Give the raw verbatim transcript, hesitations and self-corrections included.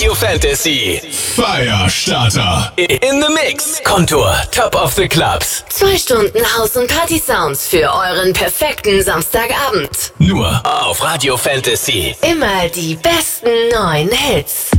Radio Fantasy. Firestarter. In the Mix. Kontur. Top of the Clubs. Zwei Stunden House- und Party-Sounds für euren perfekten Samstagabend. Nur auf Radio Fantasy. Immer die besten neuen Hits.